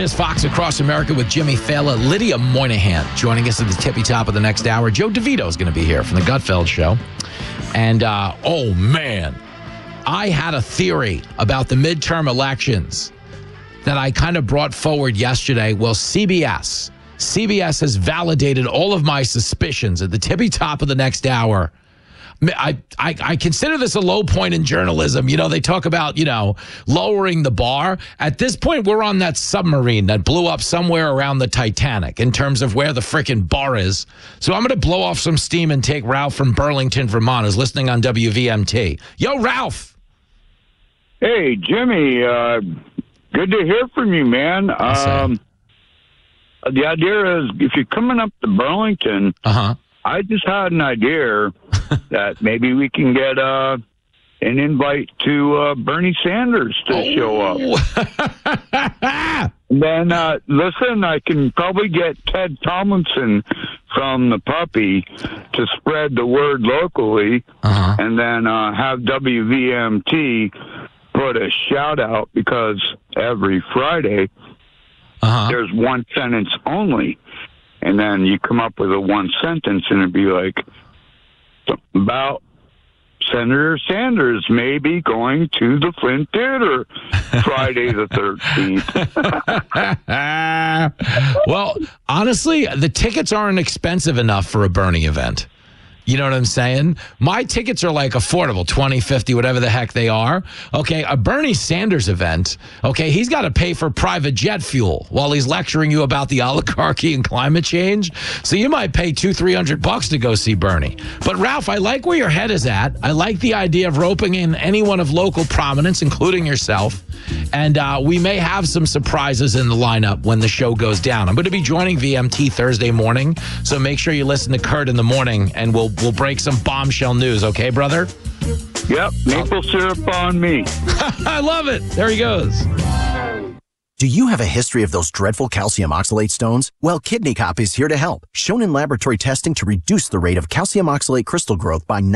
is Fox Across America with Jimmy Fallon, Lydia Moynihan joining us at the tippy top of the next hour. Joe DeVito is going to be here from the Gutfeld Show. And, oh, man, I had a theory about the midterm elections that I kind of brought forward yesterday. Well, CBS has validated all of my suspicions at the tippy top of the next hour. I consider this a low point in journalism. You know, they talk about, lowering the bar. At this point, we're on that submarine that blew up somewhere around the Titanic in terms of where the frickin' bar is. So I'm going to blow off some steam and take Ralph from Burlington, Vermont, who's listening on WVMT. Yo, Ralph. Hey, Jimmy. Good to hear from you, man. The idea is if you're coming up to Burlington, I just had an idea that maybe we can get an invite to Bernie Sanders to show up. And then, listen, I can probably get Ted Tomlinson from the Puppy to spread the word locally, and then have WVMT put a shout out because every Friday there's one sentence only. And then you come up with a one sentence and it'd be like something about Senator Sanders maybe going to the Flint Theater Friday the 13th. Well, honestly, the tickets aren't expensive enough for a Bernie event. You know what I'm saying? My tickets are like affordable, 20, 50, whatever the heck they are. Okay, a Bernie Sanders event, okay, he's got to pay for private jet fuel while he's lecturing you about the oligarchy and climate change. So you might pay $200-300 to go see Bernie. But Ralph, I like where your head is at. I like the idea of roping in anyone of local prominence, including yourself. And we may have some surprises in the lineup when the show goes down. I'm going to be joining VMT Thursday morning, so make sure you listen to Kurt in the morning, and we'll break some bombshell news. Okay, brother? Yep, maple syrup on me. I love it. There he goes. Do you have a history of those dreadful calcium oxalate stones? Well, Kidney Cop is here to help. Shown in laboratory testing to reduce the rate of calcium oxalate crystal growth by